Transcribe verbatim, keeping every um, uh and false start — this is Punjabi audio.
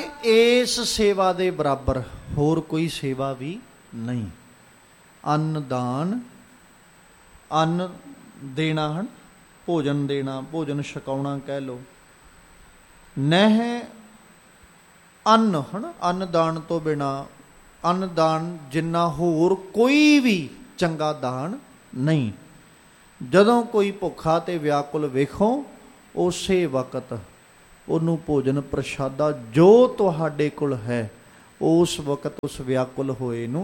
ਇਸ ਸੇਵਾ ਦੇ ਬਰਾਬਰ ਹੋਰ ਕੋਈ ਸੇਵਾ ਵੀ ਨਹੀਂ। ਅੰਨ ਦਾਨ, ਅੰਨ ਦੇਣਾ ਹਨ, ਭੋਜਨ ਦੇਣਾ, ਭੋਜਨ ਛਕਾਉਣਾ ਕਹਿ ਲਓ। ਨਹਿ ਅੰਨ ਹਨ, ਅੰਨ ਦਾਨ ਤੋਂ ਬਿਨਾਂ, ਅੰਨ ਦਾਨ ਜਿੰਨਾ ਹੋਰ ਕੋਈ ਵੀ ਚੰਗਾ ਦਾਨ ਨਹੀਂ। ਜਦੋਂ ਕੋਈ ਭੁੱਖਾ ਤੇ ਵਿਆਕੁਲ ਵੇਖੋ, ਉਸੇ ਵਕਤ ਉਹਨੂੰ ਭੋਜਨ ਪ੍ਰਸ਼ਾਦਾ ਜੋ ਤੁਹਾਡੇ ਕੋਲ ਹੈ, ਉਸ ਵਕਤ ਉਸ ਵਿਆਕੁਲ ਹੋਏ ਨੂੰ